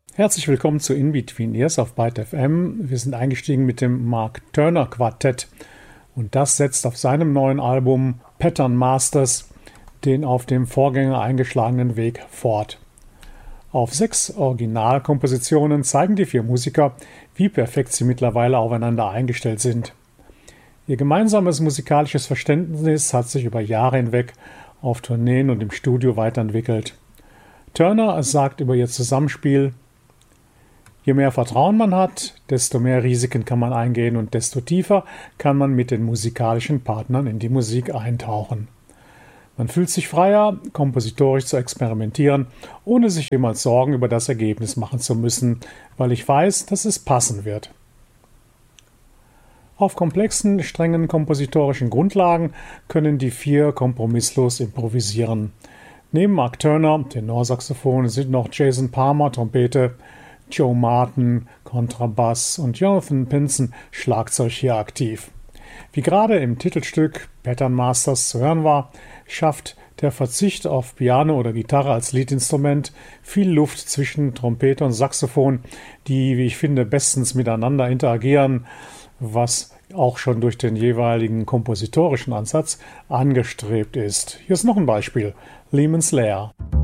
Herzlich willkommen zu In Between Ears auf Byte FM. Wir sind eingestiegen mit dem Mark Turner Quartett und das setzt auf seinem neuen Album Pattern Masters den auf dem Vorgänger eingeschlagenen Weg fort. Auf 6 Originalkompositionen zeigen die 4 Musiker, wie perfekt sie mittlerweile aufeinander eingestellt sind. Ihr gemeinsames musikalisches Verständnis hat sich über Jahre hinweg auf Tourneen und im Studio weiterentwickelt. Turner sagt über ihr Zusammenspiel: Je mehr Vertrauen man hat, desto mehr Risiken kann man eingehen und desto tiefer kann man mit den musikalischen Partnern in die Musik eintauchen. Man fühlt sich freier, kompositorisch zu experimentieren, ohne sich jemals Sorgen über das Ergebnis machen zu müssen, weil ich weiß, dass es passen wird. Auf komplexen, strengen kompositorischen Grundlagen können die 4 kompromisslos improvisieren. Neben Mark Turner, Tenorsaxophon, sind noch Jason Palmer, Trompete, Joe Martin, Kontrabass und Jonathan Pinson, Schlagzeug hier aktiv. Wie gerade im Titelstück Pattern Masters zu hören war, schafft der Verzicht auf Piano oder Gitarre als Leadinstrument viel Luft zwischen Trompete und Saxophon, die, wie ich finde, bestens miteinander interagieren, was auch schon durch den jeweiligen kompositorischen Ansatz angestrebt ist. Hier ist noch ein Beispiel: Lehman's Lair.